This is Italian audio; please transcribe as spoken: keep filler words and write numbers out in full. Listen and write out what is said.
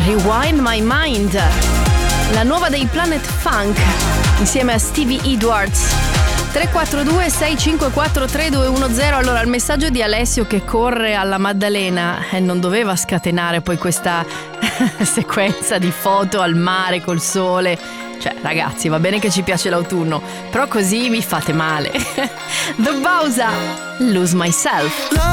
Rewind My Mind, la nuova dei Planet Funk insieme a Stevie Edwards. Tre quattro due sei cinque quattro tre due uno zero. Allora, il messaggio di Alessio che corre alla Maddalena e eh, non doveva scatenare poi questa sequenza di foto al mare col sole. Cioè, ragazzi, va bene che ci piace l'autunno, però così mi fate male. The Bausa, Lose Myself.